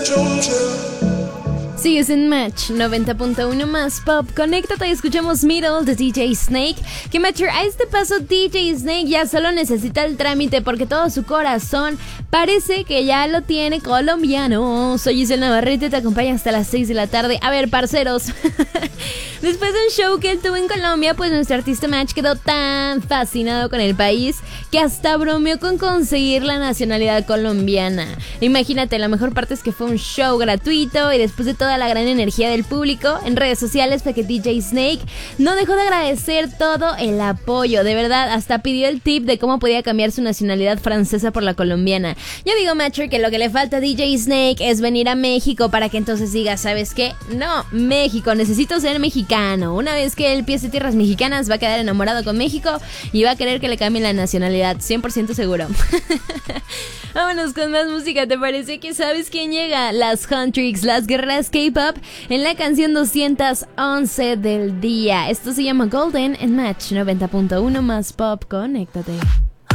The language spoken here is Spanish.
Sigues en Match 90.1 más Pop. Conéctate y escuchamos Middle de DJ Snake. Que Matcher, a este paso DJ Snake ya solo necesita el trámite porque todo su corazón parece que ya lo tiene colombiano. Soy Giselle Navarrete, te acompaño hasta las 6 de la tarde. A ver, parceros, después de un show que él tuvo en Colombia, pues nuestro artista Match quedó tan fascinado con el país que hasta bromeó con conseguir la nacionalidad colombiana. Imagínate, la mejor parte es que fue un show gratuito y después de toda la gran energía del público en redes sociales fue que DJ Snake no dejó de agradecer todo el apoyo. De verdad, hasta pidió el tip de cómo podía cambiar su nacionalidad francesa por la colombiana. Yo digo, Matcher, que lo que le falta a DJ Snake es venir a México para que entonces diga, ¿sabes qué? No, México, necesito ser mexicano. Una vez que él empiece tierras mexicanas va a quedar enamorado con México y va a querer que le cambien la nacionalidad, 100% seguro. Vámonos con más música. ¿Te parece que sabes quién llega? Las Huntrix, las guerreras K-pop, en la canción 211 del día. Esto se llama Golden en Match 90.1 más Pop. Conéctate.